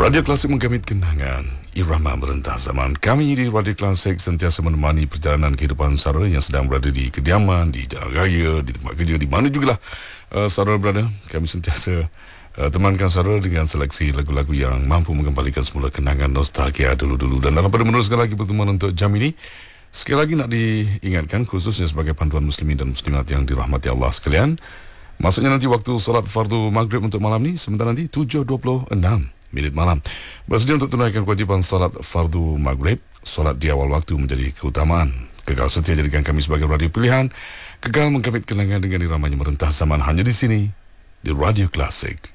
Radio Klasik menggamit kenangan irama merentah zaman. Kami di Radio Klasik sentiasa menemani perjalanan kehidupan saudara yang sedang berada di kediaman, di jalan raya, di tempat kerja, di mana jugalah saudara berada. Kami sentiasa temankan saudara dengan seleksi lagu-lagu yang mampu mengembalikan semula kenangan nostalgia dulu-dulu. Dan dalam pada meneruskan lagi pertemuan untuk jam ini, sekali lagi nak diingatkan khususnya sebagai panduan muslimin dan muslimat yang dirahmati Allah sekalian, maksudnya nanti waktu solat fardu maghrib untuk malam ni sebentar nanti 7.26 minit malam. Bersedia untuk tunaikan kewajipan salat fardu maghrib. Solat di awal waktu menjadi keutamaan. Kekal setia jadikan kami sebagai radio pilihan. Kekal menggamit kenangan dengan iramanya merentah zaman hanya di sini di Radio Klasik.